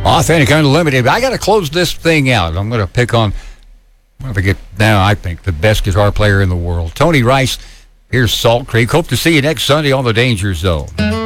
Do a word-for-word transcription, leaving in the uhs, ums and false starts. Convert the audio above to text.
Authentic Unlimited. I got to close this thing out. I'm going to pick on, I'm going to get now, I think, the best guitar player in the world, Tony Rice. Here's Salt Creek. Hope to see you next Sunday on the Danger Zone.